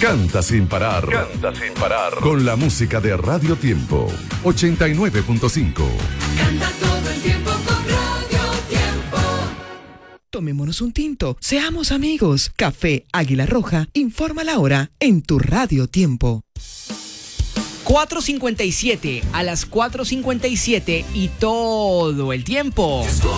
Canta sin parar. Canta sin parar. Con la música de Radio Tiempo 89.5. Canta todo el tiempo con Radio Tiempo. Tomémonos un tinto, seamos amigos. Café Águila Roja informa la hora en tu Radio Tiempo. 4:57, a las 4:57 y todo el tiempo.